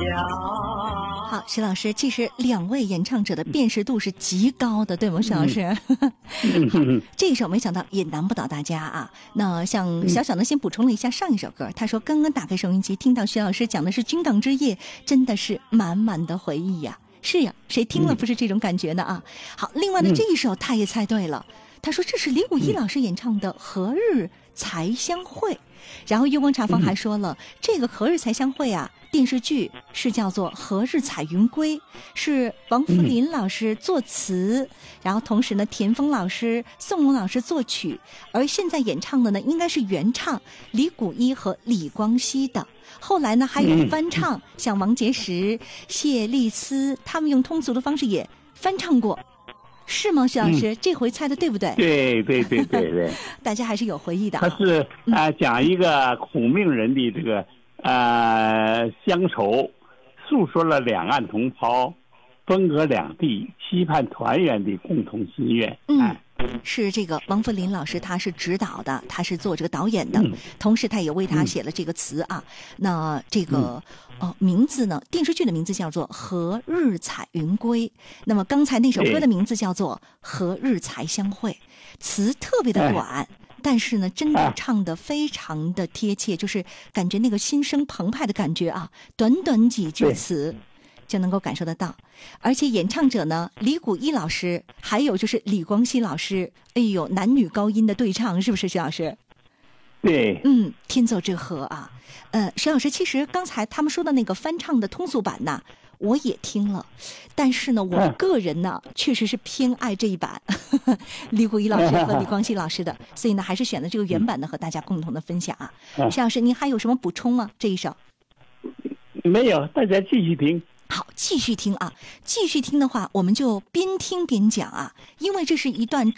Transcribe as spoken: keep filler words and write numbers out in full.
好，徐老师，其实两位演唱者的辨识度是极高的，对吗，徐老师？ 嗯、 这一首没想到也难不倒大家啊。那像小小的先补充了一下上一首歌，他说刚刚打开收音机，听到徐老师讲的是军港之夜，真的是满满的回忆呀、啊。是呀，谁听了不是这种感觉呢啊？好，另外呢，这一首他也猜对了，他说这是李谷一老师演唱的《何日才相会》，然后月光茶坊还说了，这个《何日才相会》啊。电视剧是叫做《何日彩云归》，是王福林老师作词，嗯、然后同时呢，田丰老师、宋龙老师作曲，而现在演唱的呢，应该是原唱李谷一和李光羲的。后来呢，还有翻唱，嗯、像王杰石、谢丽斯，他们用通俗的方式也翻唱过。是吗，徐老师？嗯、这回猜的对不对？ 对对对对对， 大家还是有回忆的、啊。 他是啊、呃，讲一个苦命人的这个。呃，乡愁，诉说了两岸同胞分隔两地期盼团圆的共同心愿。 嗯，是这个王福林老师，他是指导的，他是做这个导演的，嗯、同时他也为他写了这个词啊。嗯、那这个、嗯、哦名字呢，电视剧的名字叫做《何日彩云归》，那么刚才那首歌的名字叫做《何日才相会》，词特别的短。哎，但是呢，真的唱得非常的贴切，就是感觉那个心声澎湃的感觉啊，短短几句词就能够感受得到。而且演唱者呢，李谷一老师，还有就是李光羲老师，哎呦，男女高音的对唱，是不是徐老师？ 对， 嗯，天作之合啊。呃，徐老师，其实刚才他们说的那个翻唱的通俗版呐，我也听了，但是呢，我个人呢，嗯、确实是偏爱这一版，呵呵李谷一老师和李光羲老师的，所以呢，还是选了这个原版的和大家共同的分享啊。嗯、徐老师，您还有什么补充吗？这一首？ 没有，大家继续听。 好，继续听啊！继续听的话，我们就边听边讲啊，因为这是一段